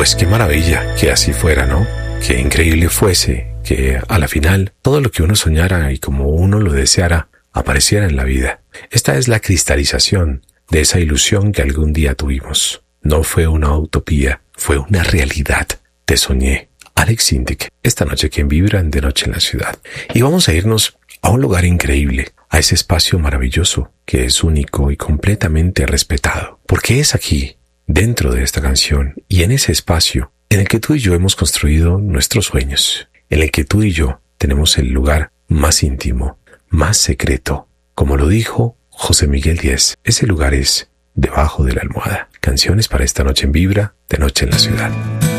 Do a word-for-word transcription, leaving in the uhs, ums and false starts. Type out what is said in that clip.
Pues qué maravilla que así fuera, ¿no? Qué increíble fuese que a la final todo lo que uno soñara y como uno lo deseara apareciera en la vida. Esta es la cristalización de esa ilusión que algún día tuvimos. No fue una utopía, fue una realidad. Te soñé. Alex Sintek, esta noche que vibran de noche en la ciudad. Y vamos a irnos a un lugar increíble, a ese espacio maravilloso que es único y completamente respetado. Porque es aquí, dentro de esta canción y en ese espacio en el que tú y yo hemos construido nuestros sueños, en el que tú y yo tenemos el lugar más íntimo, más secreto. Como lo dijo José Miguel Díez, ese lugar es debajo de la almohada. Canciones para esta noche en Vibra, de noche en la ciudad.